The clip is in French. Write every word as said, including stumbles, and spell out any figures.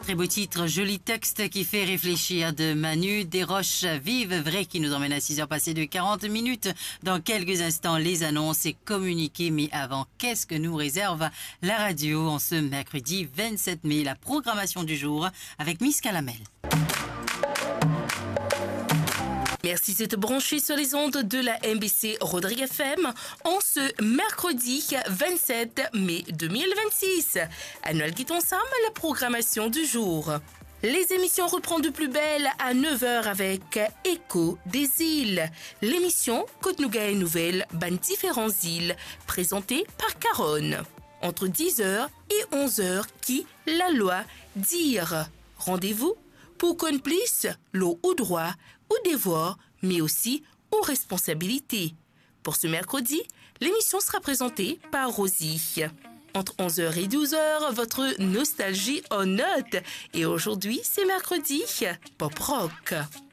très beau titre, joli texte qui fait réfléchir de Manu Desroches, Vive Vrai, qui nous emmène à six heures passées de quarante minutes. Dans quelques instants, les annonces et communiqués. Mais avant, qu'est-ce que nous réserve la radio en ce mercredi vingt-sept mai? La programmation du jour avec Miss Calamel. Merci de te brancher sur les ondes de la M B C Rodrigue F M en ce mercredi vingt-sept mai deux mille vingt-six. Annuel guide ensemble la programmation du jour. Les émissions reprennent de plus belle à neuf heures avec Écho des îles. L'émission Côte-Nougat et Nouvelle, ban différentes îles, présentée par Caronne. Entre dix heures et onze heures, qui la loi dire. Rendez-vous pour qu'on plus l'eau au droit, au devoir, mais aussi aux responsabilités. Pour ce mercredi, l'émission sera présentée par Rosie. Entre onze heures et douze heures, votre nostalgie en note. Et aujourd'hui, c'est mercredi, pop rock.